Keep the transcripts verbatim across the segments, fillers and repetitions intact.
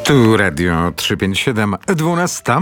Tu Radio trzysta pięćdziesiąt siedem, dwunasta.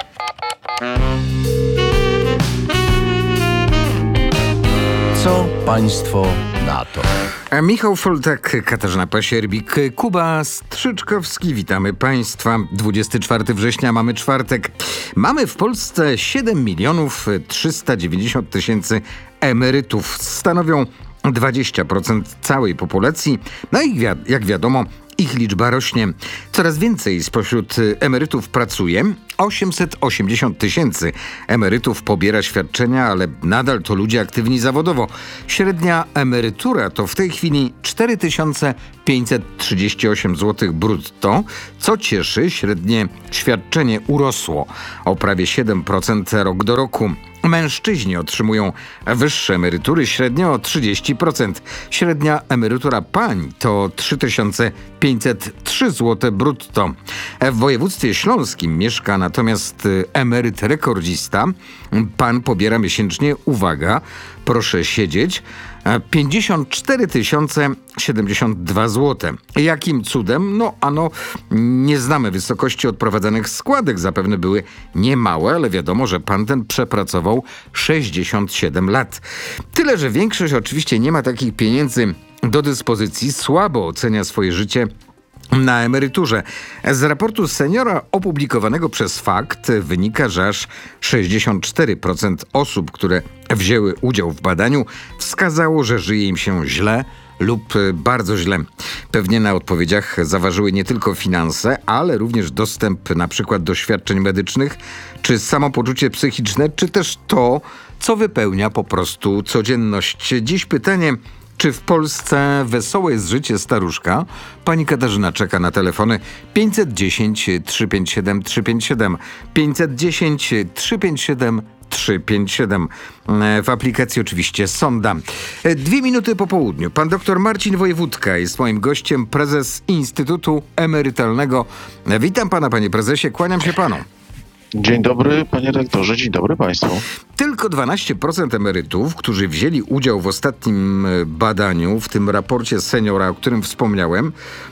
Co państwo na to? Michał Foltak, Katarzyna Pasierbik, Kuba Strzyczkowski. Witamy państwa. dwudziestego czwartego września mamy czwartek. Mamy w Polsce siedem milionów trzysta dziewięćdziesiąt tysięcy emerytów. Stanowią dwadzieścia procent całej populacji. No i wi- jak wiadomo, ich liczba rośnie. Coraz więcej spośród emerytów pracuje. osiemset osiemdziesiąt tysięcy emerytów pobiera świadczenia, ale nadal to ludzie aktywni zawodowo. Średnia emerytura to w tej chwili cztery tysiące pięćset trzydzieści osiem złotych brutto, co cieszy. Średnie świadczenie urosło o prawie siedem procent rok do roku. Mężczyźni otrzymują wyższe emerytury średnio o trzydzieści procent. Średnia emerytura pań to trzy tysiące pięćset trzy złote brutto. W województwie śląskim mieszka natomiast emeryt rekordzista. Pan pobiera miesięcznie, uwaga, proszę siedzieć, pięćdziesiąt cztery tysiące siedemdziesiąt dwa złote. Jakim cudem? No, ano, nie znamy wysokości odprowadzanych składek. Zapewne były niemałe, ale wiadomo, że pan ten przepracował sześćdziesiąt siedem lat. Tyle, że większość oczywiście nie ma takich pieniędzy do dyspozycji, słabo ocenia swoje życie na emeryturze. Z raportu seniora opublikowanego przez Fakt wynika, że aż sześćdziesiąt cztery procent osób, które wzięły udział w badaniu, wskazało, że żyje im się źle lub bardzo źle. Pewnie na odpowiedziach zaważyły nie tylko finanse, ale również dostęp na przykład do świadczeń medycznych, czy samopoczucie psychiczne, czy też to, co wypełnia po prostu codzienność. Dziś pytanie: czy w Polsce wesołe jest życie staruszka? Pani Katarzyna czeka na telefony pięćset dziesięć trzysta pięćdziesiąt siedem trzysta pięćdziesiąt siedem, pięćset dziesięć trzysta pięćdziesiąt siedem trzysta pięćdziesiąt siedem. W aplikacji oczywiście sonda. Dwie minuty po południu. Pan doktor Marcin Wojewódka jest moim gościem, prezes Instytutu Emerytalnego. Witam pana, panie prezesie, kłaniam się panu. Dzień dobry, panie rektorze, dzień dobry państwu. Tylko dwanaście procent emerytów, którzy wzięli udział w ostatnim badaniu, w tym raporcie seniora, o którym wspomniałem,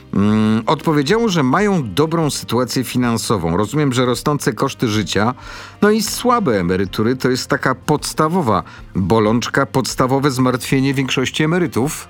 mm, odpowiedziało, że mają dobrą sytuację finansową. Rozumiem, że rosnące koszty życia, no i słabe emerytury to jest taka podstawowa bolączka, podstawowe zmartwienie większości emerytów.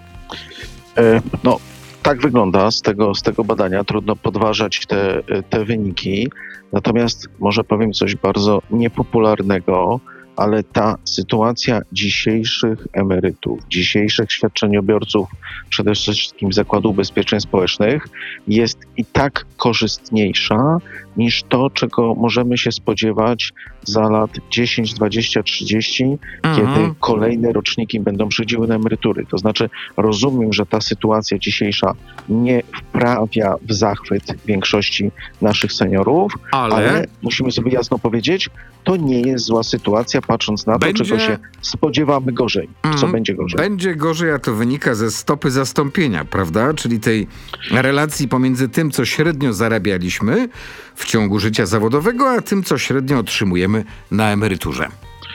E, no, tak wygląda z tego, z tego badania. Trudno podważać te, te wyniki. Natomiast może powiem coś bardzo niepopularnego, ale ta sytuacja dzisiejszych emerytów, dzisiejszych świadczeniobiorców, przede wszystkim Zakładu Ubezpieczeń Społecznych, jest i tak korzystniejsza niż to, czego możemy się spodziewać za lat dziesięć, dwadzieścia, trzydzieści, mhm. kiedy kolejne roczniki będą przechodziły na emerytury. To znaczy rozumiem, że ta sytuacja dzisiejsza nie wprawia w zachwyt większości naszych seniorów, ale, ale musimy sobie jasno powiedzieć, to nie jest zła sytuacja, patrząc na to, będzie... czego się spodziewamy gorzej. Co mm, będzie gorzej? Będzie gorzej, a to wynika ze stopy zastąpienia, prawda? Czyli tej relacji pomiędzy tym, co średnio zarabialiśmy w ciągu życia zawodowego, a tym, co średnio otrzymujemy na emeryturze.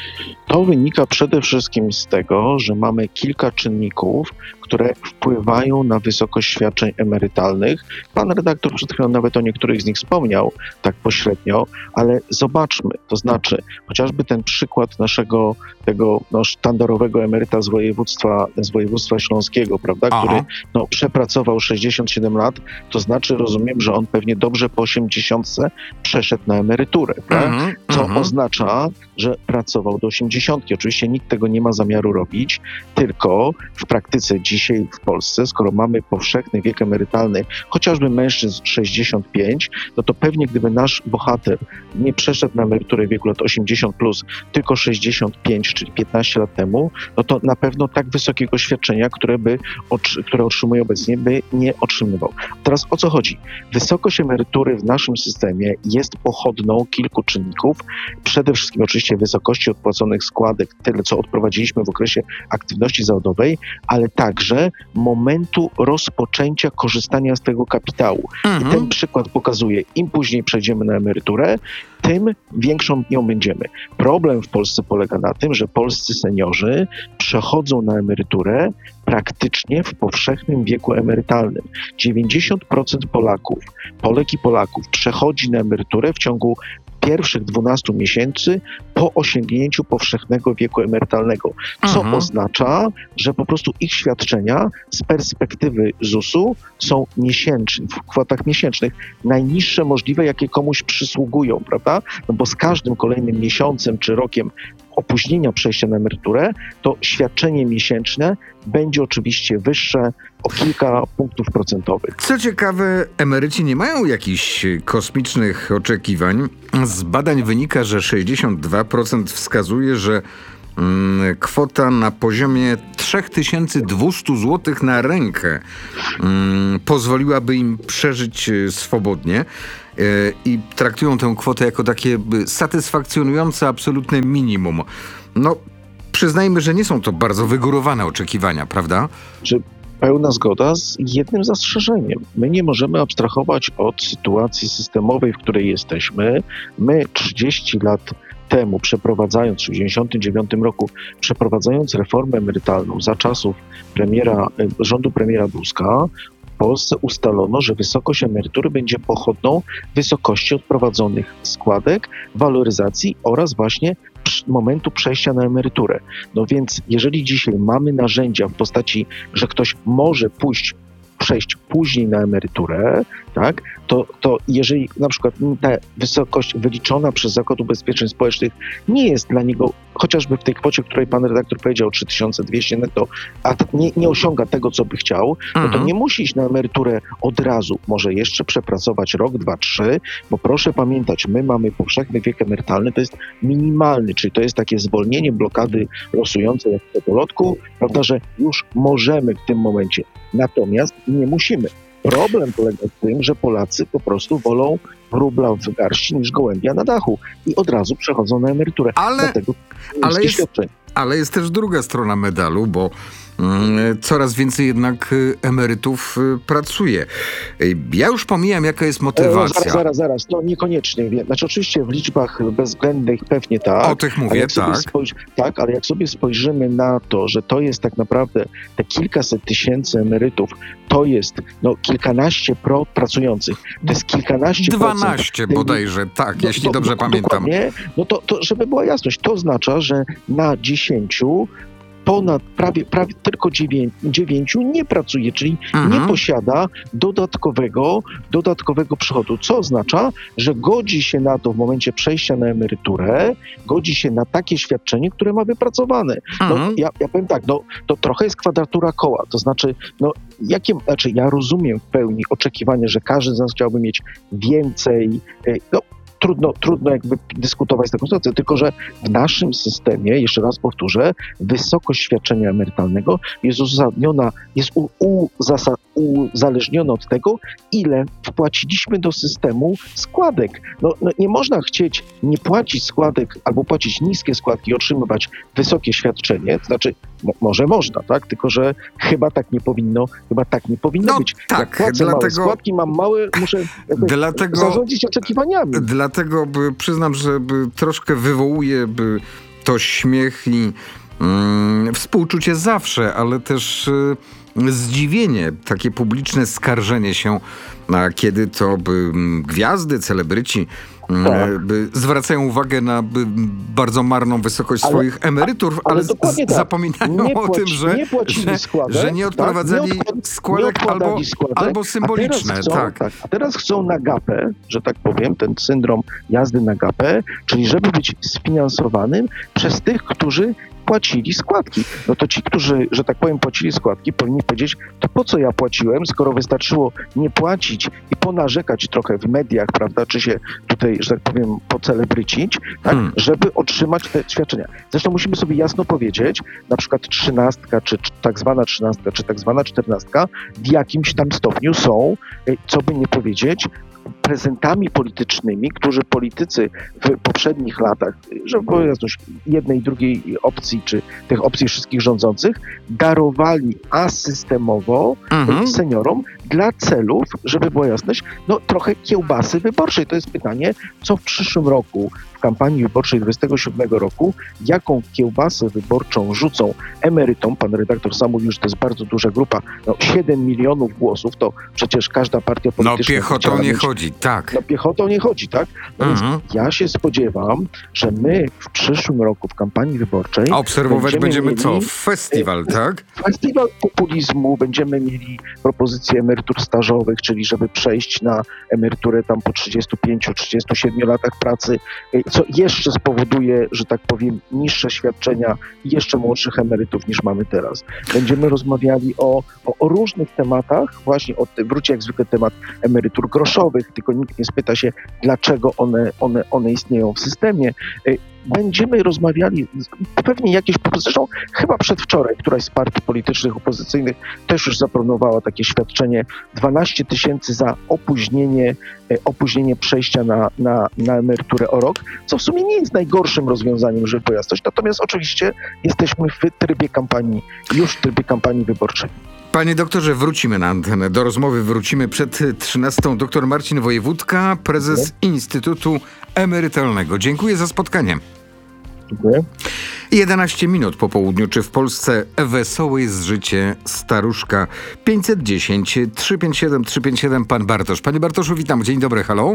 To wynika przede wszystkim z tego, że mamy kilka czynników, które wpływają na wysokość świadczeń emerytalnych. Pan redaktor przed chwilą nawet o niektórych z nich wspomniał, tak pośrednio, ale zobaczmy, to znaczy chociażby ten przykład naszego tego no, sztandarowego emeryta z województwa, z województwa śląskiego, prawda, Aha. który no, przepracował sześćdziesiąt siedem lat, to znaczy rozumiem, że on pewnie dobrze po osiemdziesiątce przeszedł na emeryturę, mhm, co mhm. oznacza, że pracował do osiemdziesiątki. Oczywiście nikt tego nie ma zamiaru robić, tylko w praktyce dzisiaj w Polsce, skoro mamy powszechny wiek emerytalny, chociażby mężczyzn sześćdziesiąt pięć, no to pewnie gdyby nasz bohater nie przeszedł na emeryturę w wieku lat osiemdziesiąt plus, tylko sześćdziesiąt pięć, czyli piętnaście lat temu, no to na pewno tak wysokiego świadczenia, które, by, które otrzymuje obecnie, by nie otrzymywał. Teraz o co chodzi? Wysokość emerytury w naszym systemie jest pochodną kilku czynników. Przede wszystkim oczywiście wysokości odpłaconych składek, tyle co odprowadziliśmy w okresie aktywności zawodowej, ale także momentu rozpoczęcia korzystania z tego kapitału. Mhm. I ten przykład pokazuje, im później przejdziemy na emeryturę, tym większą nią będziemy. Problem w Polsce polega na tym, że polscy seniorzy przechodzą na emeryturę praktycznie w powszechnym wieku emerytalnym. dziewięćdziesiąt procent Polaków, Polek i Polaków przechodzi na emeryturę w ciągu pierwszych dwunastu miesięcy po osiągnięciu powszechnego wieku emerytalnego, co Mhm. oznacza, że po prostu ich świadczenia z perspektywy zusu są miesięczne, w kwotach miesięcznych najniższe możliwe, jakie komuś przysługują, prawda? No bo z każdym kolejnym miesiącem czy rokiem opóźnienia przejścia na emeryturę, to świadczenie miesięczne będzie oczywiście wyższe o kilka punktów procentowych. Co ciekawe, emeryci nie mają jakichś kosmicznych oczekiwań. Z badań wynika, że sześćdziesiąt dwa procent wskazuje, że mm, kwota na poziomie trzy tysiące dwieście złotych na rękę mm, pozwoliłaby im przeżyć e, swobodnie. E, I traktują tę kwotę jako takie by, satysfakcjonujące absolutne minimum. No, przyznajmy, że nie są to bardzo wygórowane oczekiwania, prawda? Że pełna zgoda z jednym zastrzeżeniem. My nie możemy abstrahować od sytuacji systemowej, w której jesteśmy. My trzydzieści lat temu, przeprowadzając w tysiąc dziewięćset sześćdziesiątym dziewiątym roku, przeprowadzając reformę emerytalną za czasów premiera, rządu premiera Buzka, w Polsce ustalono, że wysokość emerytury będzie pochodną wysokości odprowadzonych składek, waloryzacji oraz właśnie momentu przejścia na emeryturę. No więc jeżeli dzisiaj mamy narzędzia w postaci, że ktoś może pójść, przejść później na emeryturę, tak, to, to jeżeli na przykład ta wysokość wyliczona przez Zakład Ubezpieczeń Społecznych nie jest dla niego, chociażby w tej kwocie, której pan redaktor powiedział, trzy tysiące dwieście netto, a nie, nie osiąga tego, co by chciał, no to Mhm. nie musi iść na emeryturę od razu. Może jeszcze przepracować rok, dwa, trzy, bo proszę pamiętać, my mamy powszechny wiek emerytalny, to jest minimalny, czyli to jest takie zwolnienie blokady losującej jak w fotolotku, prawda, że już możemy w tym momencie. Natomiast nie musimy. Problem polega w tym, że Polacy po prostu wolą rubla w garści niż gołębia na dachu i od razu przechodzą na emeryturę. Ale- Dlatego ale niskie jest- świadczenie. Ale jest też druga strona medalu, bo mm, coraz więcej jednak y, emerytów y, pracuje. Y, Ja już pomijam, jaka jest E, motywacja. zaraz, zaraz, zaraz, to niekoniecznie. Wiem. Znaczy oczywiście w liczbach bezwzględnych pewnie tak. O tych Ale mówię, jak sobie tak. spojrzy- tak, ale jak sobie spojrzymy na to, że to jest tak naprawdę te kilkaset tysięcy emerytów, to jest no, kilkanaście pro pracujących, to jest kilkanaście procent. dwanaście tej- bodajże, tak, No, jeśli do- dobrze do- pamiętam. Dokładnie. No to, to, żeby była jasność, to oznacza, że na dziesięciu ponad prawie, prawie tylko dziewię- dziewięciu nie pracuje, czyli Mhm. nie posiada dodatkowego, dodatkowego przychodu, co oznacza, że godzi się na to w momencie przejścia na emeryturę, godzi się na takie świadczenie, które ma wypracowane. No, Mhm. ja, ja powiem tak, no, to trochę jest kwadratura koła, to znaczy, no, jakie, znaczy ja rozumiem w pełni oczekiwanie, że każdy z nas chciałby mieć więcej, e, no, Trudno, trudno jakby dyskutować z taką sytuacją, tylko że w naszym systemie, jeszcze raz powtórzę, wysokość świadczenia emerytalnego jest uzasadniona, jest u, uzasa, uzależniona od tego, ile wpłaciliśmy do systemu składek. No, no nie można chcieć nie płacić składek albo płacić niskie składki i otrzymywać wysokie świadczenie, to znaczy mo, może można, tak? Tylko że chyba tak nie powinno, chyba tak nie powinno No być. tak, Jak płacę małe dlatego- składki, mam małe, muszę jakby Dlatego- zarządzić oczekiwaniami. Dlatego by, przyznam, że by troszkę wywołuje by to śmiech i mm, współczucie zawsze, ale też y, zdziwienie, takie publiczne skarżenie się, a kiedy to by mm, gwiazdy, celebryci mm, Tak. by zwracają uwagę na by, bardzo marną wysokość Ale- swoich emerytur, ale ale, z- dokładnie tak. zapominają Nie o płaci- tym, że, nie płacili że, składek, że nie tak? odprowadzali Nie odkład- składek nie odkładali albo, składek, albo a symboliczne. teraz chcą, tak. A teraz chcą na gapę, że tak powiem, ten syndrom jazdy na gapę, czyli żeby być sfinansowanym przez tych, którzy płacili składki. No to ci, którzy, że tak powiem, płacili składki, powinni powiedzieć, to po co ja płaciłem, skoro wystarczyło nie płacić i ponarzekać trochę w mediach, prawda, czy się tutaj, że tak powiem, pocelebrycić, tak, Hmm. żeby otrzymać te świadczenia. Zresztą musimy sobie jasno powiedzieć, na przykład trzynastka, czy czy tak zwana trzynastka, czy tak zwana czternastka w jakimś tam stopniu są, y, co by nie powiedzieć, prezentami politycznymi, którzy politycy w poprzednich latach, żeby była jasność, jednej i drugiej opcji, czy tych opcji wszystkich rządzących, darowali asystemowo Mhm. seniorom dla celów, żeby była jasność, no trochę kiełbasy wyborczej. To jest pytanie, co w przyszłym roku, w w kampanii wyborczej dwudziestego siódmego roku, jaką kiełbasę wyborczą rzucą emerytom. Pan redaktor sam mówił, że to jest bardzo duża grupa, no siedem milionów głosów, to przecież każda partia No polityczna... piechotą nie mieć, chodzi, tak. No piechotą nie chodzi, tak? No Mhm. więc ja się spodziewam, że my w przyszłym roku w kampanii wyborczej... A obserwować będziemy, mieli co? Festiwal, tak? Festiwal populizmu, będziemy mieli propozycje emerytur stażowych, czyli żeby przejść na emeryturę tam po trzydziestu pięciu trzydziestu siedmiu latach pracy, co jeszcze spowoduje, że tak powiem, niższe świadczenia i jeszcze młodszych emerytów niż mamy teraz. Będziemy rozmawiali o, o, o różnych tematach, właśnie o tym, wróci jak zwykle temat emerytur groszowych, tylko nikt nie spyta się, dlaczego one, one, one istnieją w systemie. Będziemy rozmawiali, pewnie jakieś, zresztą chyba przedwczoraj któraś z partii politycznych opozycyjnych też już zaproponowała takie świadczenie dwanaście tysięcy za opóźnienie, opóźnienie przejścia na, na, na emeryturę o rok, co w sumie nie jest najgorszym rozwiązaniem, żeby pojasność. Natomiast oczywiście jesteśmy w trybie kampanii, już w trybie kampanii wyborczej. Panie doktorze, wrócimy na antenę. Do rozmowy wrócimy przed trzynastą. Doktor Marcin Wojewódka, prezes Instytutu Emerytalnego. Dziękuję za spotkanie. Dziękuję. jedenaście minut po południu. Czy w Polsce wesołe jest życie staruszka? pięćset dziesięć trzysta pięćdziesiąt siedem trzysta pięćdziesiąt siedem. Pan Bartosz. Panie Bartoszu, witam. Dzień dobry, halo.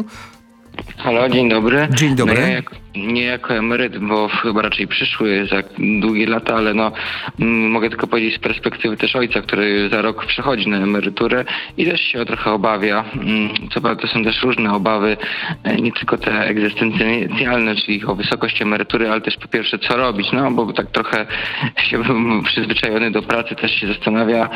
Halo, dzień dobry. Dzień dobry. No ja jako, nie jako emeryt, bo chyba raczej przyszły za długie lata, ale no m, mogę tylko powiedzieć z perspektywy też ojca, który za rok przechodzi na emeryturę i też się trochę obawia. M, co prawda to są też różne obawy, e, nie tylko te egzystencjalne, czyli o wysokość emerytury, ale też po pierwsze co robić, no bo tak trochę się przyzwyczajony do pracy też się zastanawia,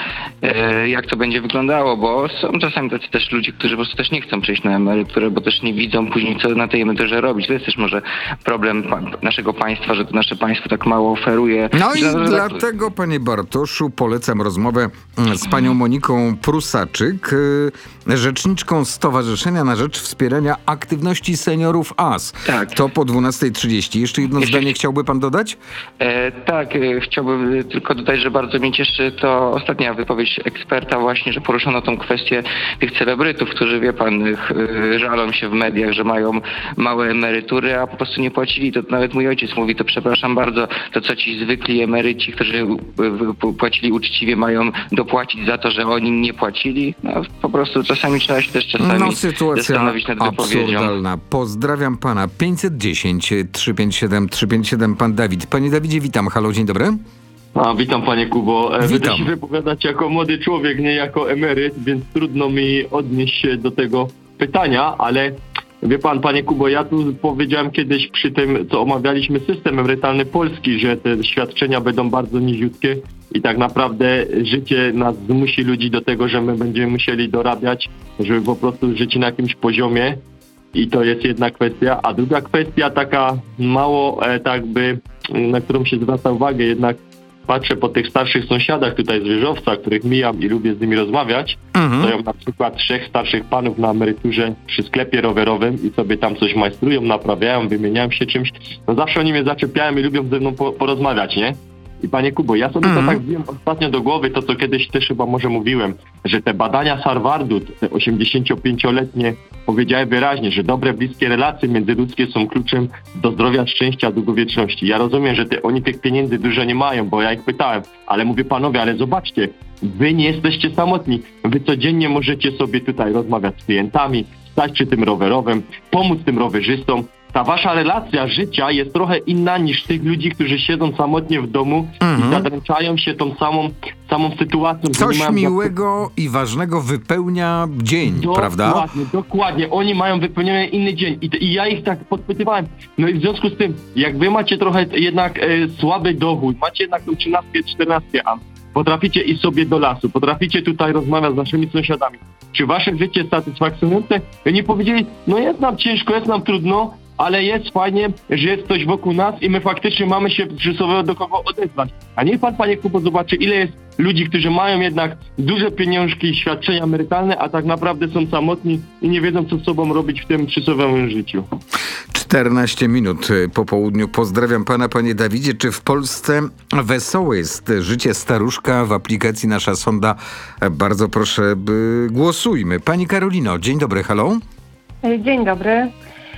e, jak to będzie wyglądało, bo są czasami tacy też ludzie, którzy po prostu też nie chcą przejść na emeryturę, bo też nie widzą później, co na tej emeryturze robić. To jest też może problem pa- naszego państwa, że to nasze państwo tak mało oferuje. No i Że- dlatego, panie Bartoszu, polecam rozmowę z panią Moniką Prusaczyk, y, rzeczniczką Stowarzyszenia na Rzecz Wspierania Aktywności Seniorów A S. Tak. To po dwunastej trzydzieści. Jeszcze jedno Jeszcze- zdanie chciałby pan dodać? E, tak, e, chciałbym tylko dodać, że bardzo mnie cieszy to ostatnia wypowiedź eksperta właśnie, że poruszono tą kwestię tych celebrytów, którzy, wie pan, e, żalą się w mediach, że mają małe emerytury, a po prostu nie płacili. To nawet mój ojciec mówi, to przepraszam bardzo, to co ci zwykli emeryci, którzy e, płacili uczciwie, mają dopłacić za to, że oni nie płacili. No, po prostu czasami trzeba się też czasami No, sytuacja zastanowić nad wypowiedzią. absurdalna. Pozdrawiam pana. pięćset dziesięć trzysta pięćdziesiąt siedem trzysta pięćdziesiąt siedem. Pan Dawid. Panie Dawidzie, witam. Halo, dzień dobry. A, witam panie Kubo. E, Będę Witam. się wypowiadać jako młody człowiek, nie jako emeryt, więc trudno mi odnieść się do tego pytania, ale wie pan, panie Kubo, ja tu powiedziałem kiedyś przy tym, co omawialiśmy system emerytalny polski, że te świadczenia będą bardzo niziutkie i tak naprawdę życie nas zmusi ludzi do tego, że my będziemy musieli dorabiać, żeby po prostu żyć na jakimś poziomie. I to jest jedna kwestia. A druga kwestia taka mało e, tak by, na którą się zwraca uwagę, jednak patrzę po tych starszych sąsiadach tutaj z Wyżowca, których mijam i lubię z nimi rozmawiać. Mhm. Stoją na przykład trzech starszych panów na emeryturze przy sklepie rowerowym i sobie tam coś majstrują, naprawiają, wymieniają się czymś. No zawsze oni mnie zaczepiają i lubią ze mną po, porozmawiać, nie? I panie Kubo, ja sobie Mhm. to tak wziąłem ostatnio do głowy, to co kiedyś też chyba może mówiłem, że te badania z Harvardu, te osiemdziesięciopięcioletnie, powiedziały wyraźnie, że dobre, bliskie relacje międzyludzkie są kluczem do zdrowia, szczęścia, długowieczności. Ja rozumiem, że te, oni tych pieniędzy dużo nie mają, bo ja ich pytałem, ale mówię panowie, ale zobaczcie, wy nie jesteście samotni. Wy codziennie możecie sobie tutaj rozmawiać z klientami, stać przy tym rowerowym, pomóc tym rowerzystom. Ta wasza relacja życia jest trochę inna niż tych ludzi, którzy siedzą samotnie w domu Mhm. i zadręczają się tą samą, samą sytuacją. że nie Coś mają miłego i ważnego wypełnia dzień, Dokładnie, prawda? dokładnie. Oni mają wypełniony inny dzień I, i ja ich tak podpytywałem. No i w związku z tym, jak wy macie trochę jednak e, słaby dochód, macie jednak tą trzynastkę, czternastkę, a potraficie iść sobie do lasu, potraficie tutaj rozmawiać z naszymi sąsiadami. Czy wasze życie jest satysfakcjonujące? Oni powiedzieli, no jest nam ciężko, jest nam trudno, ale jest fajnie, że jest ktoś wokół nas i my faktycznie mamy się przy sobie do kogo odezwać. A niech pan, panie Kubo, zobaczy, ile jest ludzi, którzy mają jednak duże pieniążki, świadczenia emerytalne, a tak naprawdę są samotni i nie wiedzą, co z sobą robić w tym przysłowiowym życiu. czternaście minut po południu. Pozdrawiam pana, panie Dawidzie. Czy w Polsce wesołe jest życie staruszka w aplikacji Nasza Sonda? Bardzo proszę, by głosujmy. Pani Karolino, dzień dobry, halo. Dzień dobry.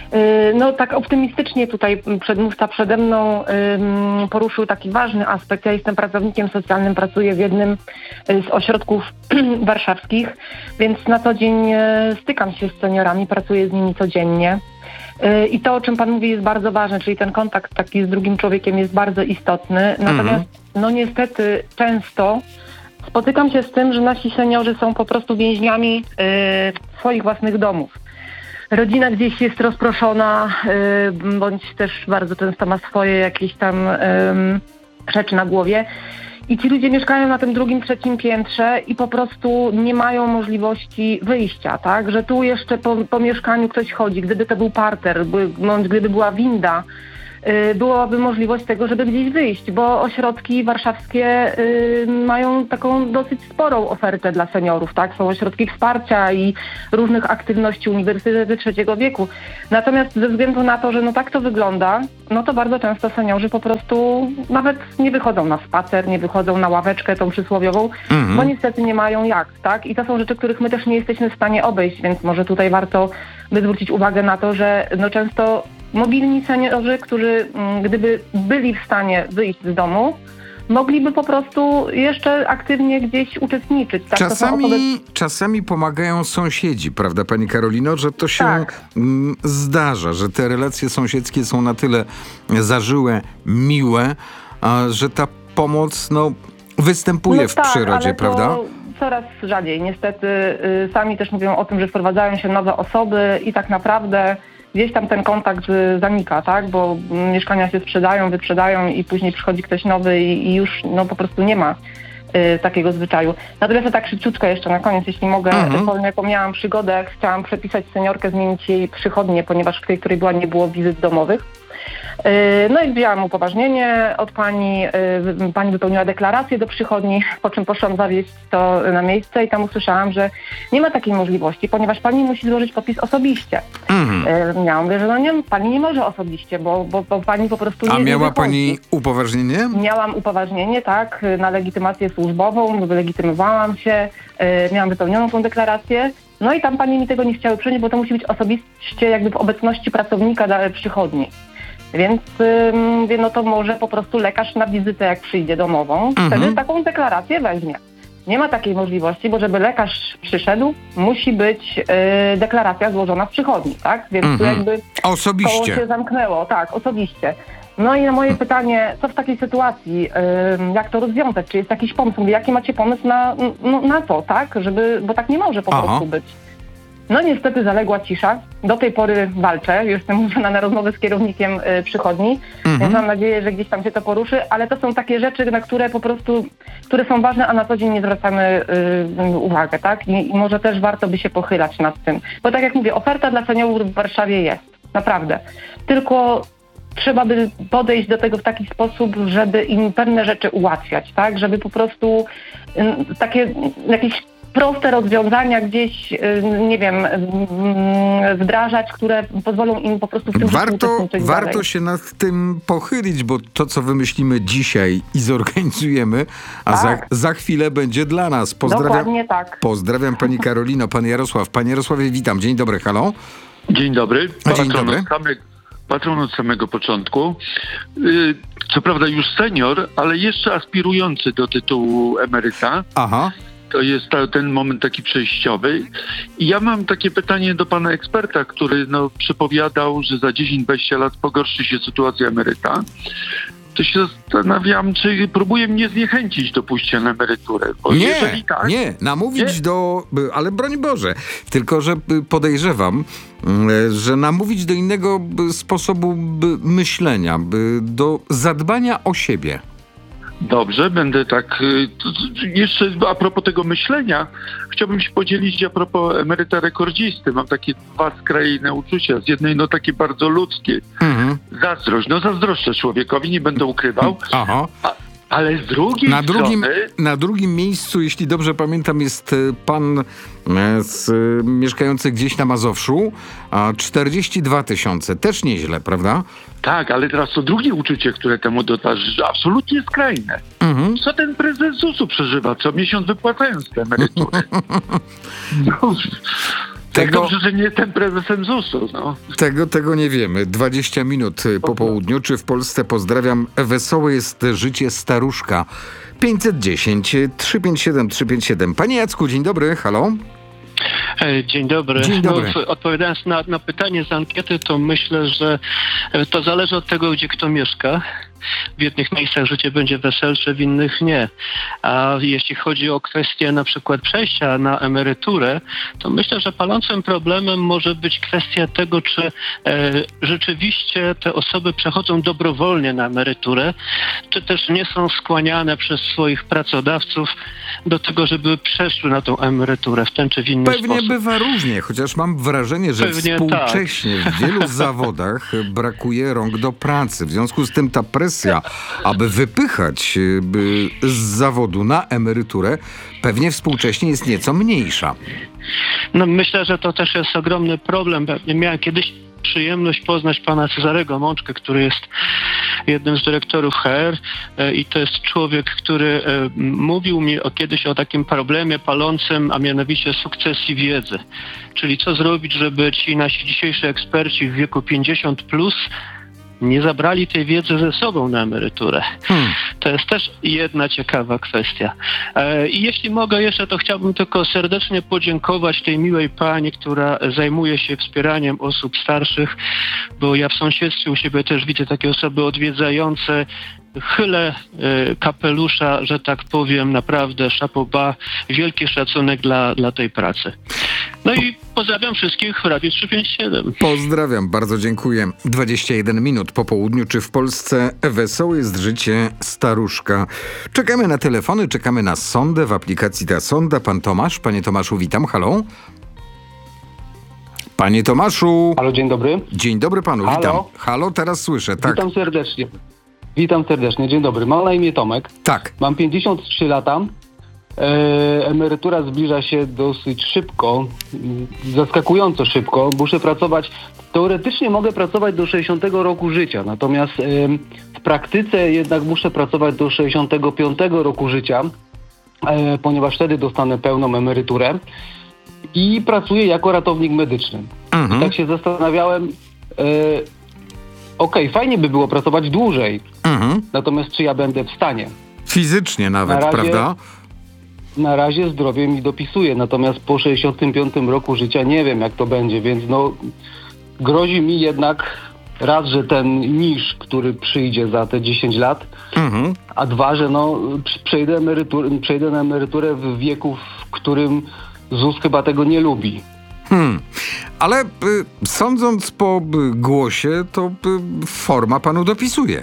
No tak optymistycznie tutaj przedmówca przede mną ym, poruszył taki ważny aspekt. Ja jestem pracownikiem socjalnym, pracuję w jednym z ośrodków warszawskich, więc na co dzień y, stykam się z seniorami, pracuję z nimi codziennie. Y, I to, o czym pan mówi, jest bardzo ważne, czyli ten kontakt taki z drugim człowiekiem jest bardzo istotny. Natomiast no niestety często spotykam się z tym, że nasi seniorzy są po prostu więźniami y, swoich własnych domów. Rodzina gdzieś jest rozproszona, y, bądź też bardzo często ma swoje jakieś tam y, rzeczy na głowie. I ci ludzie mieszkają na tym drugim, trzecim piętrze i po prostu nie mają możliwości wyjścia, tak? Że tu jeszcze po, po mieszkaniu ktoś chodzi. Gdyby to był parter, by, bądź gdyby była winda, y, byłaby możliwość tego, żeby gdzieś wyjść, bo ośrodki warszawskie y, mają taką dosyć sporą ofertę dla seniorów, tak? Są ośrodki wsparcia i różnych aktywności uniwersytety trzeciego wieku. Natomiast ze względu na to, że no tak to wygląda, no to bardzo często seniorzy po prostu nawet nie wychodzą na spacer, nie wychodzą na ławeczkę tą przysłowiową, Mhm. bo niestety nie mają jak, tak? I to są rzeczy, których my też nie jesteśmy w stanie obejść, więc może tutaj warto by zwrócić uwagę na to, że no często mobilni seniorzy, którzy mm, gdyby byli w stanie wyjść z domu, mogliby po prostu jeszcze aktywnie gdzieś uczestniczyć. Tak? To są osoby... Czasami, czasami pomagają sąsiedzi, prawda, pani Karolino, że to się Tak. mm, zdarza, że te relacje sąsiedzkie są na tyle zażyłe, miłe, a, że ta pomoc no, występuje No w tak, przyrodzie, ale prawda? To coraz rzadziej. Niestety y, sami też mówią o tym, że wprowadzają się nowe osoby i tak naprawdę gdzieś tam ten kontakt y, zanika, tak? Bo mm, mieszkania się sprzedają, wyprzedają i później przychodzi ktoś nowy i, i już no, po prostu nie ma y, takiego zwyczaju. Natomiast ja tak szybciutko jeszcze na koniec, jeśli mogę, Mhm. powiem, jaką miałam przygodę, chciałam przepisać seniorkę, zmienić jej przychodnię, ponieważ w tej, której była, nie było wizyt domowych. No i wzięłam upoważnienie od pani, pani wypełniła deklarację do przychodni, po czym poszłam zawieźć to na miejsce i tam usłyszałam, że nie ma takiej możliwości, ponieważ pani musi złożyć podpis osobiście. Mhm. Ja mówię, że no nie, pani nie może osobiście, bo, bo, bo pani po prostu nie A nie miała wychodzi. pani upoważnienie? Miałam upoważnienie, tak, na legitymację służbową, wylegitymowałam się, y, miałam wypełnioną tą deklarację, no i tam pani mi tego nie chciały przyjąć, bo to musi być osobiście jakby w obecności pracownika da- przychodni. Więc y, mówię, no to może po prostu lekarz na wizytę, jak przyjdzie domową, Mhm. wtedy taką deklarację weźmie. Nie ma takiej możliwości, bo żeby lekarz przyszedł, musi być y, deklaracja złożona w przychodni, tak? Więc tu Mhm. jakby koło Osobiście. się zamknęło, tak, osobiście. No i na moje pytanie, co w takiej sytuacji, ym, jak to rozwiązać, czy jest jakiś pomysł? Mówię, jaki macie pomysł na, no, na to, tak? Żeby, bo tak nie może po Aha. prostu być. No niestety zaległa cisza. Do tej pory walczę, jestem umówiona na rozmowę z kierownikiem y, przychodni, więc mam nadzieję, że gdzieś tam się to poruszy, ale to są takie rzeczy, na które po prostu, które są ważne, a na co dzień nie zwracamy y, uwagę, tak? I, I może też warto by się pochylać nad tym. Bo tak jak mówię, oferta dla seniorów w Warszawie jest, naprawdę. Tylko trzeba by podejść do tego w taki sposób, żeby im pewne rzeczy ułatwiać, tak? Żeby po prostu y, takie jakieś proste rozwiązania gdzieś, y, nie wiem, y, y, wdrażać, które pozwolą im po prostu w tym życiu Warto, uczestniczyć warto dalej. się nad tym pochylić, bo to, co wymyślimy dzisiaj i zorganizujemy, a za, Tak. za chwilę będzie dla nas. Pozdrawiam, Dokładnie tak. pozdrawiam pani Karolino, pan Jarosław. Panie Jarosławie, witam. Dzień dobry, halo. Dzień dobry. A, dzień Patron dobry. Od samego, patron od samego początku. Yy, Co prawda już senior, ale jeszcze aspirujący do tytułu emeryta. Aha. To jest ta, ten moment taki przejściowy. I ja mam takie pytanie do pana eksperta, który no, przepowiadał, że za dziesięć dwadzieścia lat pogorszy się sytuacja emeryta. To się zastanawiam, czy próbuje mnie zniechęcić do pójścia na emeryturę. Bo Nie, jeżeli tak, nie, namówić Nie? do... by- Ale broń Boże, tylko że y, podejrzewam, y, że namówić do innego y, sposobu y, myślenia, y, do zadbania o siebie. Dobrze, będę tak. y, to- to Jeszcze a propos tego myślenia, chciałbym się podzielić a propos emeryta rekordzisty. Mam takie dwa skrajne uczucia. Z jednej, no takie bardzo ludzkie. Mhm. Zazdrość. No zazdroszczę człowiekowi, nie będę ukrywał. Aha. Ale z drugiej Na drugim, strony... na drugim miejscu, jeśli dobrze pamiętam, jest y, pan y, z, y, mieszkający gdzieś na Mazowszu, a czterdzieści dwa tysiące. Też nieźle, prawda? Tak, ale teraz to drugie uczucie, które temu towarzyszy, absolutnie skrajne. Mhm. Co ten prezes zusu przeżywa co miesiąc wypłacając te emerytury? No, Tak Tego, dobrze, że nie jestem prezesem zusu. No. tego, tego nie wiemy. dwadzieścia minut po południu. Czy w Polsce, pozdrawiam, wesołe jest życie staruszka? pięćset dziesięć, trzysta pięćdziesiąt siedem, trzysta pięćdziesiąt siedem. Panie Jacku, dzień dobry, halo. E, Dzień dobry. Dzień dobry. No, odpowiadając na, na pytanie z ankiety, to myślę, że e, to zależy od tego, gdzie kto mieszka. W jednych miejscach życie będzie weselsze, w innych nie. A jeśli chodzi o kwestię na przykład przejścia na emeryturę, to myślę, że palącym problemem może być kwestia tego, czy e, rzeczywiście te osoby przechodzą dobrowolnie na emeryturę, czy też nie są skłaniane przez swoich pracodawców do tego, żeby przeszły na tą emeryturę w ten czy w inny Pewnie sposób. bywa różnie, chociaż mam wrażenie, że Pewnie współcześnie w wielu zawodach brakuje rąk do pracy. W związku z tym ta presja, aby wypychać y, by, z zawodu na emeryturę, pewnie współcześnie jest nieco mniejsza. No myślę, że to też jest ogromny problem. Miałem kiedyś przyjemność poznać pana Cezarego Mączkę, który jest jednym z dyrektorów H R e, i to jest człowiek, który e, mówił mi o, kiedyś o takim problemie palącym, a mianowicie sukcesji wiedzy. Czyli co zrobić, żeby ci nasi dzisiejsi eksperci w wieku pięćdziesiąt plus nie zabrali tej wiedzy ze sobą na emeryturę. Hmm. To jest też jedna ciekawa kwestia. E, I jeśli mogę jeszcze, to chciałbym tylko serdecznie podziękować tej miłej pani, która zajmuje się wspieraniem osób starszych, bo ja w sąsiedztwie u siebie też widzę takie osoby odwiedzające. Chylę e, kapelusza, że tak powiem, naprawdę chapeau bas, wielki szacunek dla, dla tej pracy. No i pozdrawiam wszystkich w Radiu trzysta pięćdziesiąt siedem. Pozdrawiam, bardzo dziękuję. dwadzieścia jeden minut po południu. Czy w Polsce wesołe jest życie staruszka? Czekamy na telefony, czekamy na sondę w aplikacji Ta Sonda. Pan Tomasz, panie Tomaszu, witam, halo. Panie Tomaszu. Halo, dzień dobry. Dzień dobry panu, Halo? witam. Halo, teraz słyszę, tak. Witam serdecznie. Witam serdecznie, dzień dobry. Mam na imię Tomek. Tak. Mam pięćdziesiąt trzy lata. E, emerytura zbliża się dosyć szybko, m, zaskakująco szybko. Muszę pracować, teoretycznie mogę pracować do sześćdziesiątego roku życia, natomiast e, w praktyce jednak muszę pracować do sześćdziesiątego piątego roku życia, e, ponieważ wtedy dostanę pełną emeryturę i pracuję jako ratownik medyczny. Mhm. Tak się zastanawiałem, e, okej, okay, fajnie by było pracować dłużej, Mhm. natomiast czy ja będę w stanie? Fizycznie nawet, Na razie- prawda? Na razie zdrowie mi dopisuje, natomiast po sześćdziesiątym piątym roku życia nie wiem, jak to będzie, więc no grozi mi jednak raz, że ten niż, który przyjdzie za te dziesięć lat, Mhm. a dwa, że no przejdę, emerytur, przejdę na emeryturę w wieku, w którym Z U S chyba tego nie lubi. Hmm. Ale y, sądząc po y, głosie, to y, forma panu dopisuje.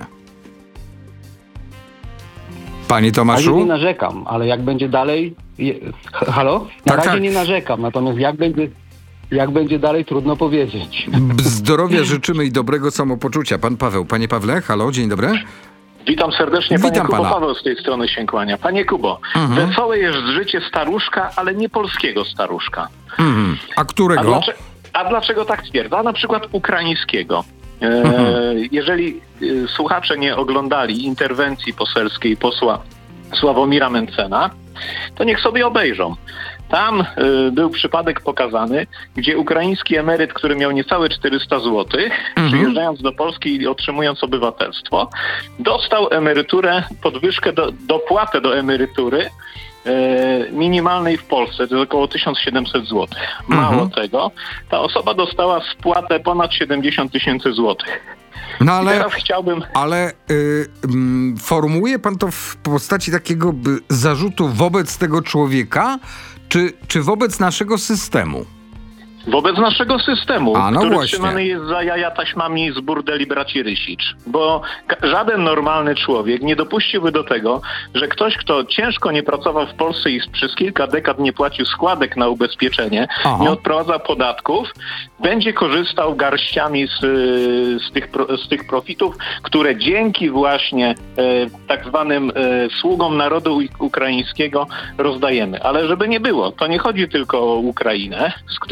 Panie Na razie Tomaszu? nie narzekam, ale jak będzie dalej... Je, halo? Na Tak, razie tak. nie narzekam, natomiast jak będzie, jak będzie dalej, trudno powiedzieć. Zdrowia życzymy i dobrego samopoczucia. Pan Paweł. Panie Pawle, halo, dzień dobry. Witam serdecznie, Witam panie Kubo, pana. Paweł z tej strony się kłania. Panie Kubo, Mhm. wesołe jest życie staruszka, ale nie polskiego staruszka. Mhm. A A, którego? dlacze- a dlaczego tak twierdzę? A na przykład ukraińskiego. E, Mhm. Jeżeli e, słuchacze nie oglądali interwencji poselskiej posła Sławomira Mencena, to niech sobie obejrzą. Tam y, był przypadek pokazany, gdzie ukraiński emeryt, który miał niecałe czterysta złotych, Mhm. przyjeżdżając do Polski i otrzymując obywatelstwo, dostał emeryturę, podwyżkę, do, dopłatę do emerytury y, minimalnej w Polsce, to jest około tysiąc siedemset złotych. Mało Mhm. tego, ta osoba dostała spłatę ponad siedemdziesiąt tysięcy złotych. No I ale, teraz chciałbym... ale y, mm, formułuje pan to w postaci takiego by, zarzutu wobec tego człowieka, czy, czy wobec naszego systemu? Wobec naszego systemu, A, no który właśnie. trzymany jest za jaja taśmami z burdeli braci Rysicz. Bo ka- żaden normalny człowiek nie dopuściłby do tego, że ktoś, kto ciężko nie pracował w Polsce i przez kilka dekad nie płacił składek na ubezpieczenie, Aha. nie odprowadza podatków, będzie korzystał garściami z, y, z, tych, pro, z tych profitów, które dzięki właśnie e, tak zwanym e, sługom narodu u- ukraińskiego rozdajemy. Ale żeby nie było, to nie chodzi tylko o Ukrainę, z którą mamy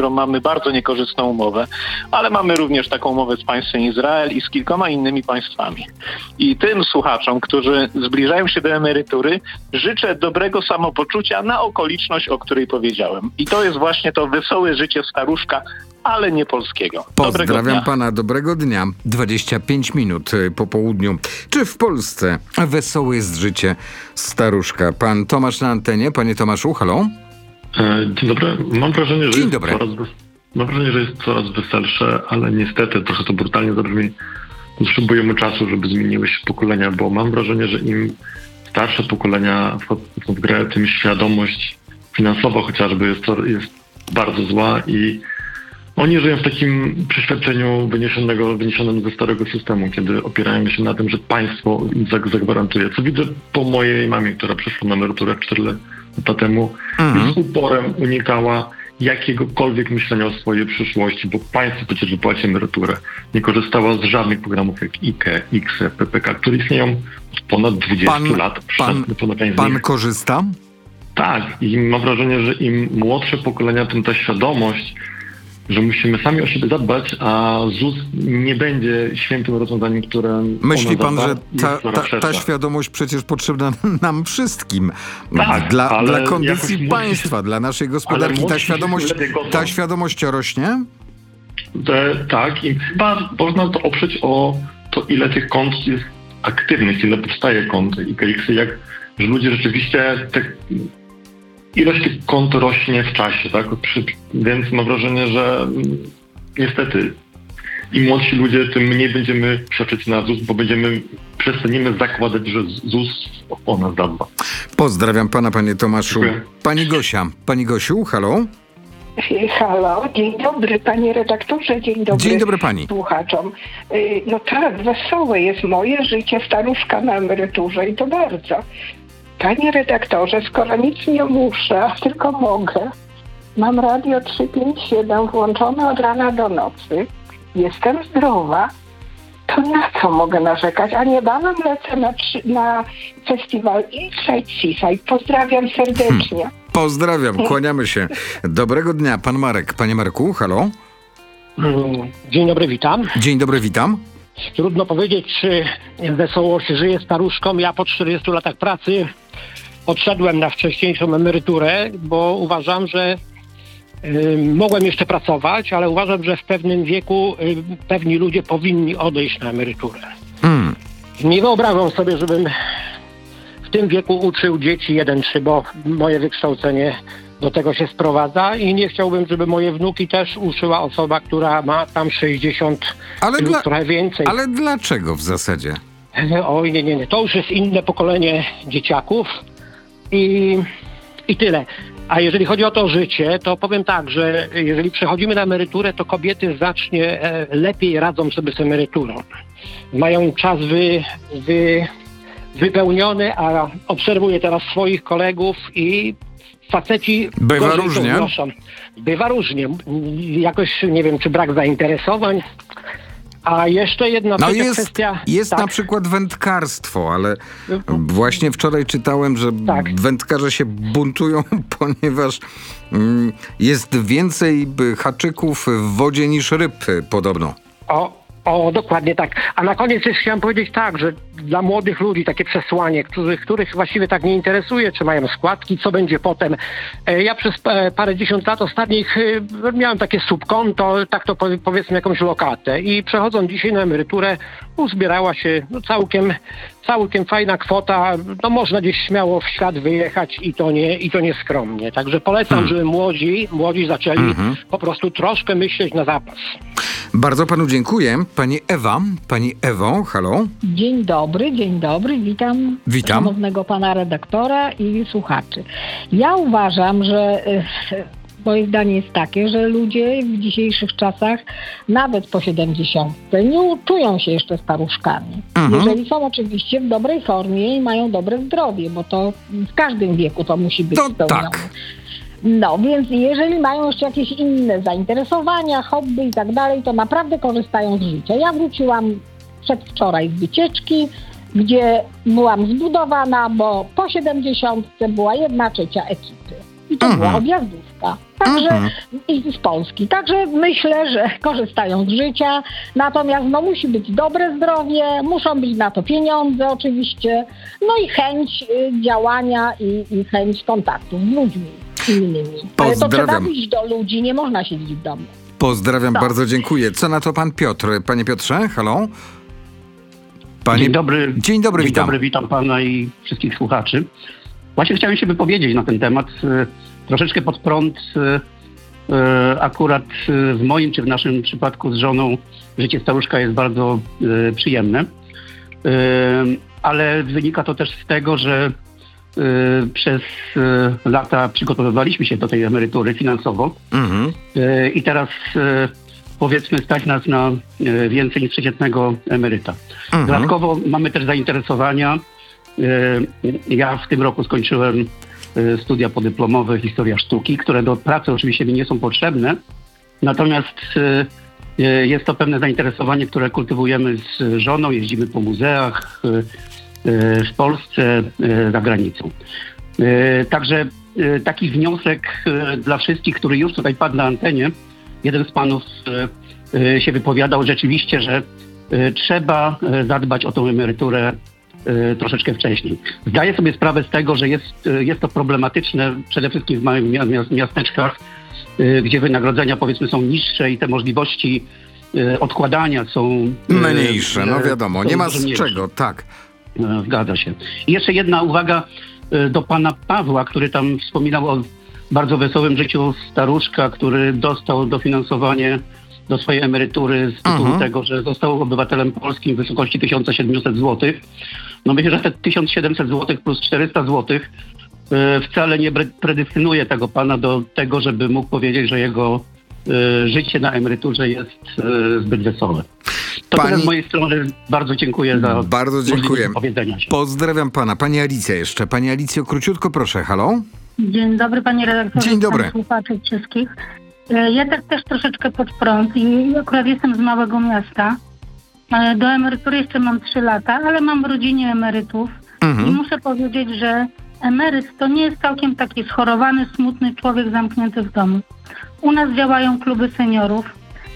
bardzo niekorzystną umowę, ale mamy również taką umowę z państwem Izrael i z kilkoma innymi państwami. I tym słuchaczom, którzy zbliżają się do emerytury, życzę dobrego samopoczucia na okoliczność, o której powiedziałem. I to jest właśnie to wesołe życie staruszka, ale nie polskiego. Dobrego Pozdrawiam dnia. pana, dobrego dnia. dwadzieścia pięć minut y, po południu. Czy w Polsce wesołe jest życie staruszka? Pan Tomasz na antenie. Panie Tomaszu, halo? E, Dzień dobry. Mam wrażenie, że Dzień jest dobry. coraz wes- mam wrażenie, że jest coraz weselsze, ale niestety trochę to brutalnie zabrzmi. Potrzebujemy czasu, żeby zmieniły się pokolenia, bo mam wrażenie, że im starsze pokolenia wchodzą w grę, tym świadomość finansowa chociażby jest, co- jest bardzo zła i oni żyją w takim przeświadczeniu wyniesionego, wyniesionym ze starego systemu, kiedy opierają się na tym, że państwo im zag- zagwarantuje. Co widzę po mojej mamie, która przeszła na emeryturę cztery lata temu Mhm. i z uporem unikała jakiegokolwiek myślenia o swojej przyszłości, bo państwo przecież wypłaci emeryturę. Nie korzystała z żadnych programów jak I K E, I K S E, P P K, które istnieją od ponad dwudziestu Pan- lat. pan- Przepraszam, z Pan nich. korzysta? Tak, i mam wrażenie, że im młodsze pokolenia, tym ta świadomość, że musimy sami o siebie zadbać, a ZUS nie będzie świętym rozwiązaniem, które Myśli ona pan, zadba, że jest ta, coraz ta, ta szersza. świadomość przecież potrzebna nam wszystkim. Tak, dla, ale dla jakoś kondycji musi- państwa, dla naszej gospodarki. Ta młodsi świadomość, lepiej godzą. ta świadomość rośnie? E, tak, i chyba można to oprzeć o to, ile tych kont jest aktywnych, ile powstaje kont i K X, jak że ludzie rzeczywiście, te, ilość tych kont rośnie w czasie, tak? Przy, więc mam wrażenie, że mm, niestety im młodsi ludzie, tym mniej będziemy przeczyć na ZUS, bo będziemy, przestaniemy zakładać, że ZUS o nas zadba. Pozdrawiam pana, panie Tomaszu. Dziękuję. Pani Gosia. Pani Gosiu, halo? Halo, dzień dobry panie redaktorze, dzień dobry, Dzień dobry pani. słuchaczom. Y, No tak, wesołe jest moje życie staruszka na emeryturze i to bardzo. Panie redaktorze, skoro nic nie muszę, a tylko mogę, mam radio trzysta pięćdziesiąt siedem włączone od rana do nocy, jestem zdrowa, to na co mogę narzekać? A niebawem lecę na, trzy- na festiwal Inside Seaside. Pozdrawiam serdecznie. Hmm. Pozdrawiam, kłaniamy się. Dobrego dnia, pan Marek. Panie Marku, halo? Dzień dobry, witam. Dzień dobry, witam. Trudno powiedzieć, czy wesoło się żyje staruszkom. Ja po czterdziestu latach pracy odszedłem na wcześniejszą emeryturę, bo uważam, że y, mogłem jeszcze pracować, ale uważam, że w pewnym wieku y, pewni ludzie powinni odejść na emeryturę. Mm. Nie wyobrażam sobie, żebym w tym wieku uczył dzieci jeden trzy, bo moje wykształcenie do tego się sprowadza i nie chciałbym, żeby moje wnuki też uczyła osoba, która ma tam sześćdziesiąt Ale, lub dla, trochę więcej. ale dlaczego w zasadzie? Oj, nie, nie, nie. To już jest inne pokolenie dzieciaków i, i tyle. A jeżeli chodzi o to życie, to powiem tak, że jeżeli przechodzimy na emeryturę, to kobiety znacznie e, lepiej radzą sobie z emeryturą. Mają czas wy, wy, wypełniony, a obserwuję teraz swoich kolegów i faceci Bywa gorzej to różnie. znoszą. Bywa różnie. Jakoś nie wiem, czy brak zainteresowań. A jeszcze jedna No trzecia jest, kwestia. jest tak, na przykład wędkarstwo, ale właśnie wczoraj czytałem, że Tak. wędkarze się buntują, ponieważ mm, jest więcej by, haczyków w wodzie niż ryb y, podobno. O, o, dokładnie tak. A na koniec jeszcze chciałem powiedzieć tak, że dla młodych ludzi takie przesłanie, których, których właściwie tak nie interesuje, czy mają składki, co będzie potem. E, Ja przez e, parędziesiąt lat ostatnich e, miałem takie subkonto, tak to powie- powiedzmy jakąś lokatę i przechodząc dzisiaj na emeryturę uzbierała się no, całkiem, całkiem fajna kwota. No można gdzieś śmiało w świat wyjechać i to nie, i to nie skromnie. Także polecam, Hmm. żeby młodzi, młodzi zaczęli Mhm. po prostu troszkę myśleć na zapas. Bardzo panu dziękuję. Pani Ewa, pani Ewo, halo? Dzień dobry, dzień dobry, witam, Witam. szanownego pana redaktora i słuchaczy. Ja uważam, że e, moje zdanie jest takie, że ludzie w dzisiejszych czasach nawet po siedemdziesiątce nie czują się jeszcze staruszkami. Mhm. Jeżeli są oczywiście w dobrej formie i mają dobre zdrowie, bo to w każdym wieku to musi być To spełnione. tak. No, więc jeżeli mają jeszcze jakieś inne zainteresowania, hobby i tak dalej, to naprawdę korzystają z życia. Ja wróciłam przedwczoraj z wycieczki, gdzie byłam zbudowana, bo po siedemdziesiątce była jedna trzecia ekipy. I to Mhm. była objazdówka. Także Mhm. i z Polski. Także myślę, że korzystają z życia, natomiast no, musi być dobre zdrowie, muszą być na to pieniądze oczywiście, no i chęć y, działania i, i chęć kontaktu z ludźmi innymi. Ale to trzeba Pozdrawiam. iść do ludzi, nie można siedzieć w domu. Pozdrawiam, Tak. bardzo dziękuję. Co na to pan Piotr? Panie Piotrze, halo? Panie... Dzień dobry. Dzień dobry, Dzień witam. dobry, witam pana i wszystkich słuchaczy. Właśnie chciałem się wypowiedzieć na ten temat. e, Troszeczkę pod prąd. e, e, Akurat e, w moim czy w naszym przypadku z żoną życie staruszka jest bardzo e, przyjemne. E, Ale wynika to też z tego, że e, przez e, lata przygotowywaliśmy się do tej emerytury finansowo. Mhm. E, I teraz e, powiedzmy stać nas na e, więcej niż przeciętnego emeryta. Mhm. Dodatkowo mamy też zainteresowania. E, Ja w tym roku skończyłem e, studia podyplomowe Historia Sztuki, które do pracy oczywiście mi nie są potrzebne. Natomiast e, e, jest to pewne zainteresowanie, które kultywujemy z żoną. Jeździmy po muzeach e, e, w Polsce, e, za granicą. E, Także e, taki wniosek e, dla wszystkich, który już tutaj padł na antenie. Jeden z panów e, e, się wypowiadał rzeczywiście, że e, trzeba e, zadbać o tą emeryturę e, troszeczkę wcześniej. Zdaję sobie sprawę z tego, że jest, e, jest to problematyczne przede wszystkim w małych mia- mia- miasteczkach, e, gdzie wynagrodzenia powiedzmy są niższe i te możliwości e, odkładania są e, Mniejsze, no e, wiadomo, są nie ma dużo z mniejsze. czego, tak. E, Zgadza się. I jeszcze jedna uwaga e, do pana Pawła, który tam wspominał o bardzo wesołym życiu staruszka, który dostał dofinansowanie do swojej emerytury z tytułu Mhm. tego, że został obywatelem polskim w wysokości tysiąc siedemset złotych. No myślę, że te tysiąc siedemset złotych plus czterysta złotych e, wcale nie bre- predestynuje tego pana do tego, żeby mógł powiedzieć, że jego e, życie na emeryturze jest e, zbyt wesołe. To Pani- tyle z mojej strony. Bardzo dziękuję za Bardzo możliwość dziękuję. wypowiedzenia się. Pozdrawiam pana. Pani Alicja jeszcze. Pani Alicjo, króciutko proszę, halo? Dzień dobry panie redaktorze. Dzień dobry. Witam słuchaczy wszystkich. E, Ja tak też troszeczkę pod prąd i akurat jestem z małego miasta. E, Do emerytury jeszcze mam trzy lata, ale mam w rodzinie emerytów Mhm. i muszę powiedzieć, że emeryt to nie jest całkiem taki schorowany, smutny człowiek zamknięty w domu. U nas działają kluby seniorów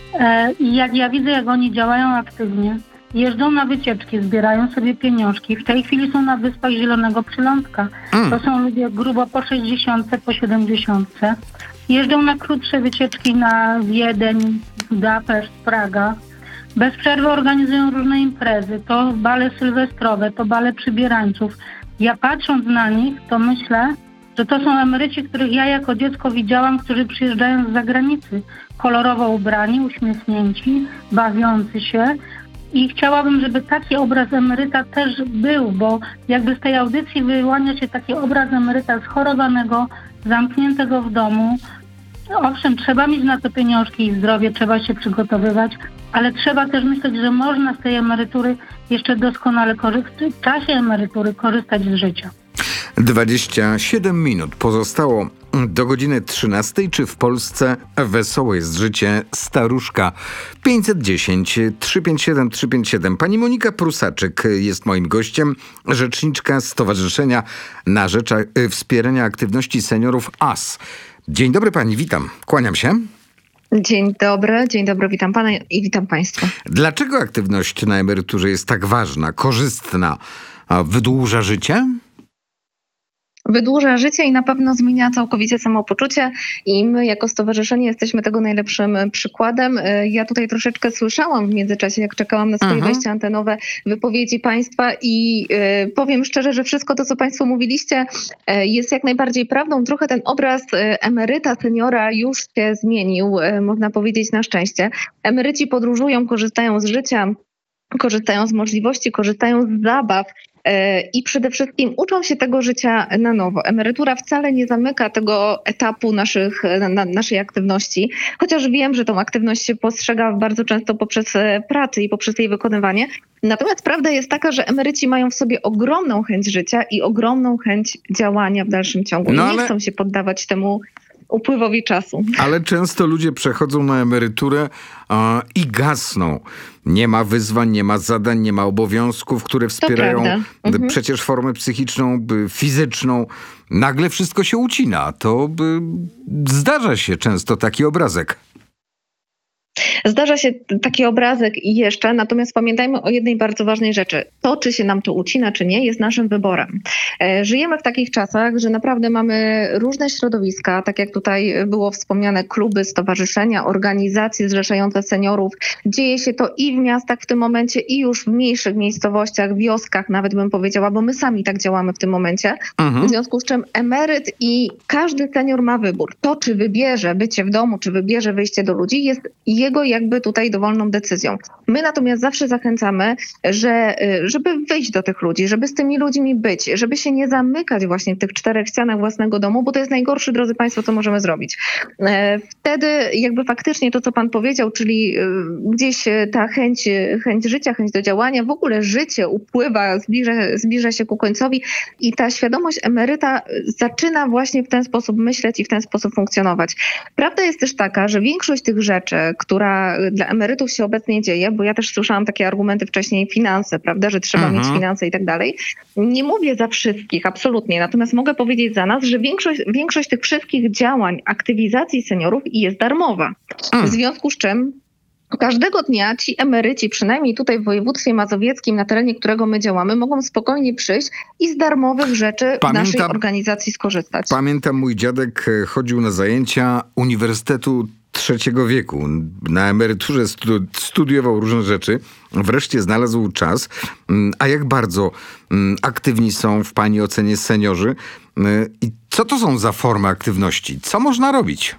e, i jak ja widzę, jak oni działają aktywnie, jeżdżą na wycieczki, zbierają sobie pieniążki. W tej chwili są na Wyspach Zielonego Przylądka. Mm. To są ludzie grubo po sześćdziesiątce, po siedemdziesiątce. Jeżdżą na krótsze wycieczki na Wiedeń, Budapeszt, Praga. Bez przerwy organizują różne imprezy. To bale sylwestrowe, to bale przybierańców. Ja patrząc na nich, to myślę, że to są emeryci, których ja jako dziecko widziałam, którzy przyjeżdżają z zagranicy. Kolorowo ubrani, uśmiechnięci, bawiący się. I chciałabym, żeby taki obraz emeryta też był, bo jakby z tej audycji wyłania się taki obraz emeryta schorowanego, zamkniętego w domu. Owszem, trzeba mieć na to pieniążki i zdrowie, trzeba się przygotowywać, ale trzeba też myśleć, że można z tej emerytury jeszcze doskonale korzystać, w czasie emerytury korzystać z życia. dwadzieścia siedem minut pozostało do godziny trzynastej. Czy w Polsce wesołe jest życie staruszka? pięćset dziesięć, trzysta pięćdziesiąt siedem, trzysta pięćdziesiąt siedem. Pani Monika Prusaczyk jest moim gościem, rzeczniczka Stowarzyszenia na rzecz e, wspierania aktywności seniorów A S. Dzień dobry pani, witam, kłaniam się. Dzień dobry, dzień dobry, witam pana i witam państwa. Dlaczego aktywność na emeryturze jest tak ważna, korzystna, a wydłuża życie? Wydłuża życie i na pewno zmienia całkowicie samopoczucie i my jako stowarzyszenie jesteśmy tego najlepszym przykładem. Ja tutaj troszeczkę słyszałam w międzyczasie, jak czekałam na swoje Mhm. wejście antenowe, wypowiedzi państwa i y, powiem szczerze, że wszystko to, co państwo mówiliście, y, jest jak najbardziej prawdą. Trochę ten obraz y, emeryta, seniora już się zmienił, y, można powiedzieć na szczęście. Emeryci podróżują, korzystają z życia, korzystają z możliwości, korzystają z zabaw. I przede wszystkim uczą się tego życia na nowo. Emerytura wcale nie zamyka tego etapu naszych, na, naszej aktywności, chociaż wiem, że tą aktywność się postrzega bardzo często poprzez pracę i poprzez jej wykonywanie. Natomiast prawda jest taka, że emeryci mają w sobie ogromną chęć życia i ogromną chęć działania w dalszym ciągu. No Nie ale- chcą się poddawać temu upływowi czasu. Ale często ludzie przechodzą na emeryturę a, i gasną. Nie ma wyzwań, nie ma zadań, nie ma obowiązków, które wspierają mhm. przecież formę psychiczną, fizyczną. Nagle wszystko się ucina. To by, zdarza się często taki obrazek. Zdarza się taki obrazek i jeszcze, natomiast pamiętajmy o jednej bardzo ważnej rzeczy. To, czy się nam to ucina, czy nie, jest naszym wyborem. Żyjemy w takich czasach, że naprawdę mamy różne środowiska, tak jak tutaj było wspomniane, kluby, stowarzyszenia, organizacje zrzeszające seniorów. Dzieje się to i w miastach w tym momencie, i już w mniejszych miejscowościach, wioskach nawet bym powiedziała, bo my sami tak działamy w tym momencie. Mhm. W związku z czym emeryt i każdy senior ma wybór. To, czy wybierze bycie w domu, czy wybierze wyjście do ludzi, jest jego jakby tutaj dowolną decyzją. My natomiast zawsze zachęcamy, że, żeby wyjść do tych ludzi, żeby z tymi ludźmi być, żeby się nie zamykać właśnie w tych czterech ścianach własnego domu, bo to jest najgorsze, drodzy Państwo, co możemy zrobić. Wtedy jakby faktycznie to, co Pan powiedział, czyli gdzieś ta chęć, chęć życia, chęć do działania, w ogóle życie upływa, zbliża, zbliża się ku końcowi i ta świadomość emeryta zaczyna właśnie w ten sposób myśleć i w ten sposób funkcjonować. Prawda jest też taka, że większość tych rzeczy, która dla emerytów się obecnie dzieje, bo ja też słyszałam takie argumenty wcześniej, finanse, prawda, że trzeba mhm. mieć finanse i tak dalej. Nie mówię za wszystkich, absolutnie, natomiast mogę powiedzieć za nas, że większość, większość tych wszystkich działań, aktywizacji seniorów jest darmowa. Mhm. W związku z czym każdego dnia ci emeryci, przynajmniej tutaj w województwie mazowieckim, na terenie którego my działamy, mogą spokojnie przyjść i z darmowych rzeczy pamiętam, w naszej organizacji skorzystać. Pamiętam, mój dziadek chodził na zajęcia Uniwersytetu Trzeciego Wieku. Na emeryturze stu- studiował różne rzeczy. Wreszcie znalazł czas. A jak bardzo aktywni są w Pani ocenie seniorzy? I co to są za formy aktywności? Co można robić?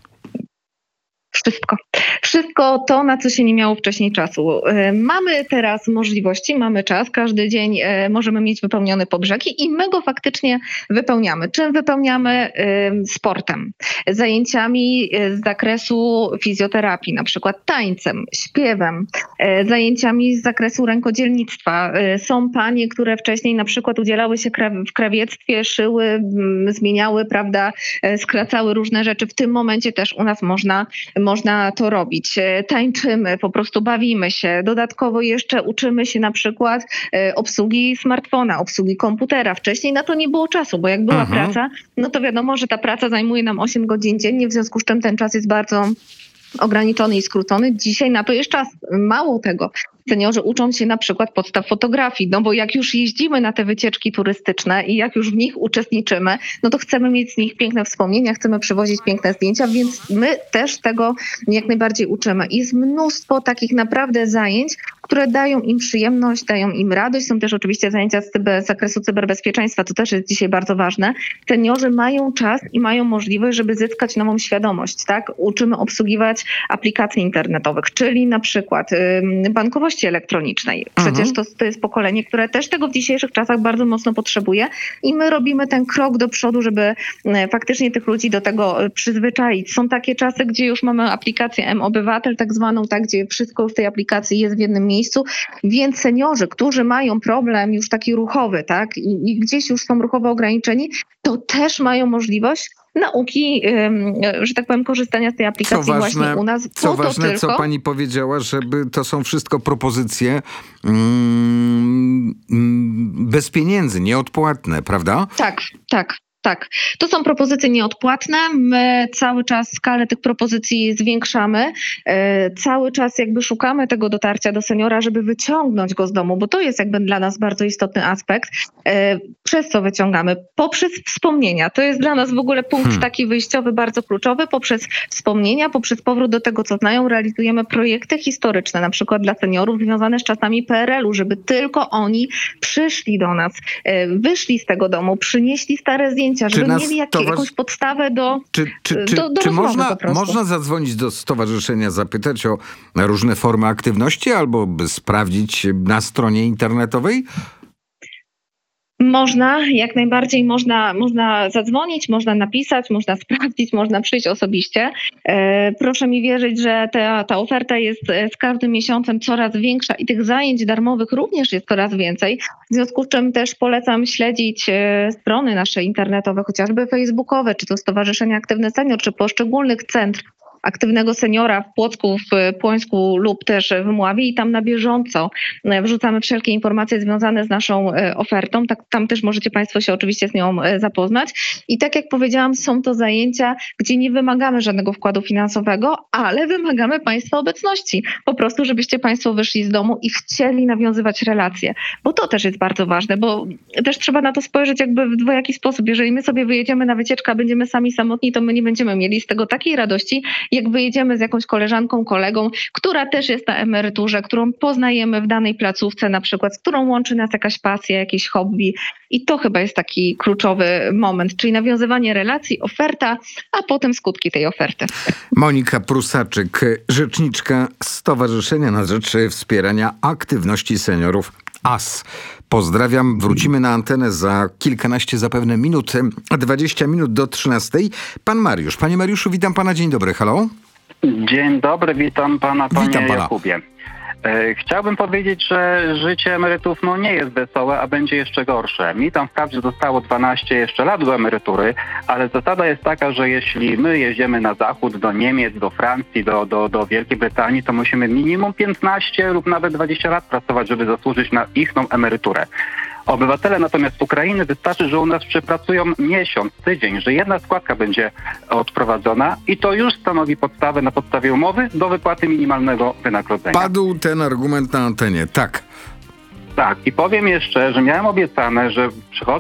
Wszystko. Wszystko to, na co się nie miało wcześniej czasu. Mamy teraz możliwości, mamy czas, każdy dzień możemy mieć wypełniony po brzegi i my go faktycznie wypełniamy. Czym wypełniamy? Sportem, zajęciami z zakresu fizjoterapii, na przykład tańcem, śpiewem, zajęciami z zakresu rękodzielnictwa. Są panie, które wcześniej na przykład udzielały się w krawiectwie, szyły, zmieniały, prawda, skracały różne rzeczy. W tym momencie też u nas można Można to robić. Tańczymy, po prostu bawimy się. Dodatkowo jeszcze uczymy się na przykład obsługi smartfona, obsługi komputera. Wcześniej na to nie było czasu, bo jak była mhm. praca, no to wiadomo, że ta praca zajmuje nam osiem godzin dziennie, w związku z czym ten czas jest bardzo ograniczony i skrócony. Dzisiaj na to jest czas. Mało tego. Seniorzy uczą się na przykład podstaw fotografii, no bo jak już jeździmy na te wycieczki turystyczne i jak już w nich uczestniczymy, no to chcemy mieć z nich piękne wspomnienia, chcemy przywozić piękne zdjęcia, więc my też tego jak najbardziej uczymy. Jest mnóstwo takich naprawdę zajęć, które dają im przyjemność, dają im radość. Są też oczywiście zajęcia z, cyber, z zakresu cyberbezpieczeństwa, to też jest dzisiaj bardzo ważne. Seniorzy mają czas i mają możliwość, żeby zyskać nową świadomość, tak? Uczymy obsługiwać aplikacji internetowych, czyli na przykład yy, bankowości elektronicznej. Przecież mhm. to, to jest pokolenie, które też tego w dzisiejszych czasach bardzo mocno potrzebuje i my robimy ten krok do przodu, żeby faktycznie tych ludzi do tego przyzwyczaić. Są takie czasy, gdzie już mamy aplikację M-Obywatel tak zwaną, tak, gdzie wszystko w tej aplikacji jest w jednym miejscu, więc seniorzy, którzy mają problem już taki ruchowy, tak, i, i gdzieś już są ruchowo ograniczeni, to też mają możliwość nauki, że tak powiem, korzystania z tej aplikacji co ważne, właśnie u nas. Co ważne, tylko... co pani powiedziała, żeby to są wszystko propozycje mm, bez pieniędzy, nieodpłatne, prawda? Tak, tak. Tak, to są propozycje nieodpłatne. My cały czas skalę tych propozycji zwiększamy. E, cały czas jakby szukamy tego dotarcia do seniora, żeby wyciągnąć go z domu, bo to jest jakby dla nas bardzo istotny aspekt. E, przez co wyciągamy? Poprzez wspomnienia. To jest dla nas w ogóle punkt hmm. taki wyjściowy, bardzo kluczowy. Poprzez wspomnienia, poprzez powrót do tego, co znają, realizujemy projekty historyczne, na przykład dla seniorów związane z czasami P R L u, żeby tylko oni przyszli do nas, e, wyszli z tego domu, przynieśli stare zdjęcia, żeby mieli jak, was... jakąś podstawę do Czy, czy, czy, do, do czy można, po prostu. można zadzwonić do stowarzyszenia, zapytać o różne formy aktywności albo by sprawdzić na stronie internetowej? Można, jak najbardziej można, można zadzwonić, można napisać, można sprawdzić, można przyjść osobiście. E, proszę mi wierzyć, że ta, ta oferta jest z każdym miesiącem coraz większa i tych zajęć darmowych również jest coraz więcej. W związku z czym też polecam śledzić e, strony nasze internetowe, chociażby facebookowe, czy to Stowarzyszenie Aktywny Senior, czy poszczególnych centr Aktywnego Seniora w Płocku, w Płońsku lub też w Mławie i tam na bieżąco wrzucamy wszelkie informacje związane z naszą ofertą. Tak, tam też możecie Państwo się oczywiście z nią zapoznać. I tak jak powiedziałam, są to zajęcia, gdzie nie wymagamy żadnego wkładu finansowego, ale wymagamy Państwa obecności. Po prostu, żebyście Państwo wyszli z domu i chcieli nawiązywać relacje. Bo to też jest bardzo ważne, bo też trzeba na to spojrzeć jakby w dwojaki sposób. Jeżeli my sobie wyjedziemy na wycieczkę, a będziemy sami samotni, to my nie będziemy mieli z tego takiej radości, jak wyjedziemy z jakąś koleżanką, kolegą, która też jest na emeryturze, którą poznajemy w danej placówce na przykład, z którą łączy nas jakaś pasja, jakieś hobby. I to chyba jest taki kluczowy moment, czyli nawiązywanie relacji, oferta, a potem skutki tej oferty. Monika Prusaczyk, rzeczniczka Stowarzyszenia na rzecz Wspierania Aktywności Seniorów A S. Pozdrawiam, wrócimy na antenę za kilkanaście zapewne minut, dwadzieścia minut do trzynastej. Pan Mariusz. Panie Mariuszu, witam pana, dzień dobry, halo. Dzień dobry, witam pana, panie Witam pana. Jakubie. E, Chciałbym powiedzieć, że życie emerytów no, nie jest wesołe, a będzie jeszcze gorsze. Mi tam wprawdzie zostało dwanaście jeszcze lat do emerytury, ale zasada jest taka, że jeśli my jedziemy na zachód, do Niemiec, do Francji, do, do, do Wielkiej Brytanii, to musimy minimum piętnaście lub nawet dwadzieścia lat pracować, żeby zasłużyć na ich emeryturę. Obywatele natomiast Ukrainy wystarczy, że u nas przepracują miesiąc, tydzień, że jedna składka będzie odprowadzona i to już stanowi podstawę na podstawie umowy do wypłaty minimalnego wynagrodzenia. Padł ten argument na antenie, tak. Tak, i powiem jeszcze, że miałem obiecane, że przychodzę